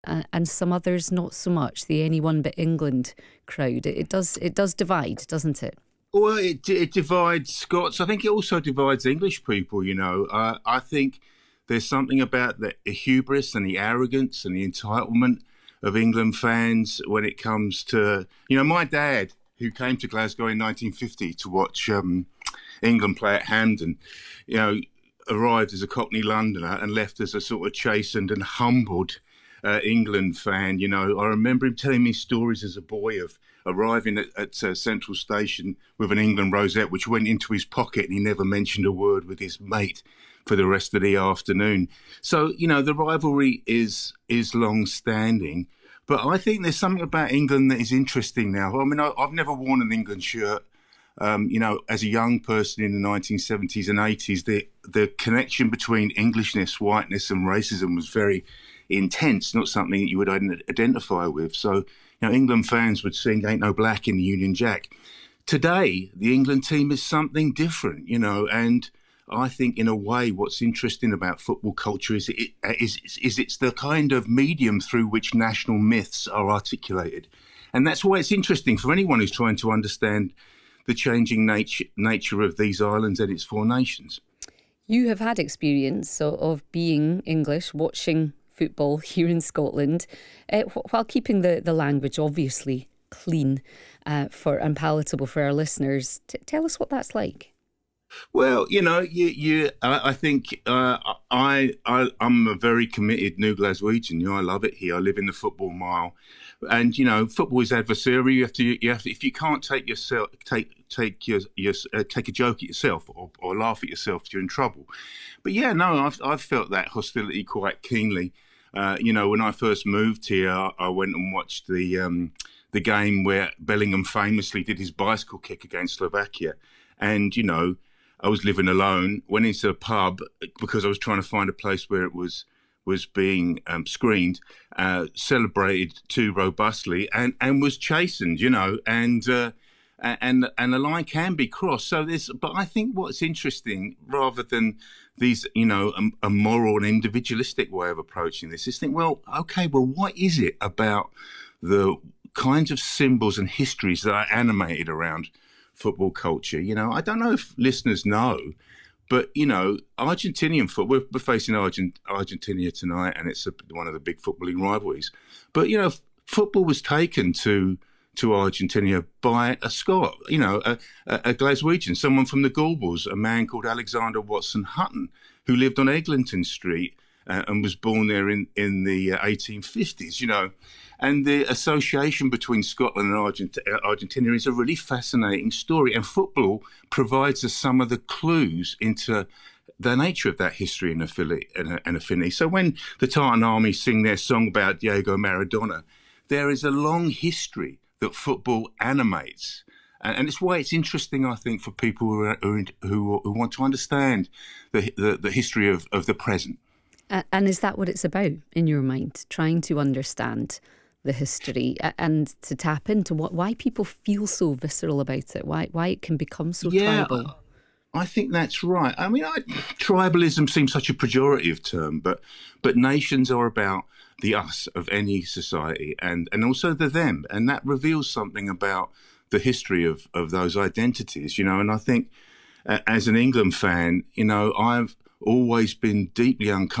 and some others not so much. The anyone but England crowd. It does divide, doesn't it? Well, it divides Scots. I think it also divides English people. I think there's something about the hubris and the arrogance and the entitlement of England fans when it comes to, my dad, who came to Glasgow in 1950 to watch England play at Hampden, arrived as a Cockney Londoner and left as a sort of chastened and humbled England fan. I remember him telling me stories as a boy of arriving at Central Station with an England rosette, which went into his pocket, and he never mentioned a word with his mate for the rest of the afternoon. So, the rivalry is long-standing. But I think there's something about England that is interesting now. I mean, I've never worn an England shirt. As a young person in the 1970s and 80s, the connection between Englishness, whiteness and racism was very intense, not something that you would identify with. So, England fans would sing Ain't No Black in the Union Jack. Today, the England team is something different, and I think in a way what's interesting about football culture is it's the kind of medium through which national myths are articulated. And that's why it's interesting for anyone who's trying to understand the changing nature of these islands and its four nations. You have had experience of being English, watching football here in Scotland, while keeping the language obviously clean and palatable for our listeners. Tell us what that's like. Well, I think I'm a very committed New Glaswegian. I love it here. I live in the football mile, and football is adversarial. You have to. If you can't take a joke at yourself or laugh at yourself, you're in trouble. But I've felt that hostility quite keenly. When I first moved here, I went and watched the game where Bellingham famously did his bicycle kick against Slovakia, and I was living alone, went into a pub because I was trying to find a place where it was being screened, celebrated too robustly and was chastened, and the line can be crossed. But I think what's interesting, rather than these, a moral and individualistic way of approaching this, is think, what is it about the kinds of symbols and histories that are animated around football culture? I don't know if listeners know, but Argentinian football. We're facing Argentina tonight, and it's one of the big footballing rivalries. But football was taken to Argentina by a Scot, a Glaswegian, someone from the Gorbals, a man called Alexander Watson Hutton, who lived on Eglinton Street and was born there in the 1850s. And the association between Scotland and Argentina is a really fascinating story. And football provides us some of the clues into the nature of that history and affinity. So when the Tartan Army sing their song about Diego Maradona, there is a long history that football animates. And it's why it's interesting, I think, for people who want to understand the history of the present. And is that what it's about in your mind, trying to understand the history and to tap into why people feel so visceral about it, why it can become so tribal? I think that's right. I mean, tribalism seems such a pejorative term, but nations are about the us of any society and also the them, and that reveals something about the history of those identities, and I think as an England fan, I've always been deeply uncomfortable